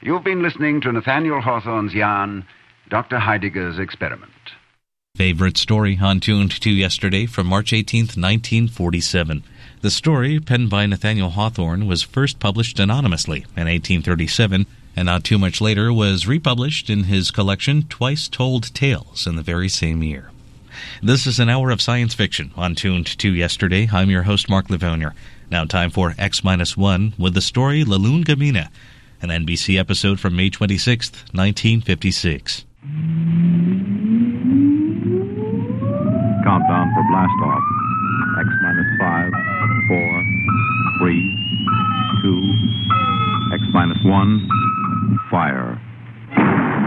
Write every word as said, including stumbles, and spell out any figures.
You've been listening to Nathaniel Hawthorne's yarn, Doctor Heidegger's Experiment. Favorite story on Tuned to Yesterday from March eighteenth, nineteen forty-seven. The story, penned by Nathaniel Hawthorne, was first published anonymously in eighteen thirty-seven, and not too much later was republished in his collection Twice Told Tales in the very same year. This is an hour of science fiction on Tuned to Yesterday. I'm your host, Mark Livonier. Now time for X minus one with the story La Lune Gamina, an N B C episode from May twenty-sixth, nineteen fifty-six. Countdown for blast off. X minus five, four, three, two, X minus one, fire.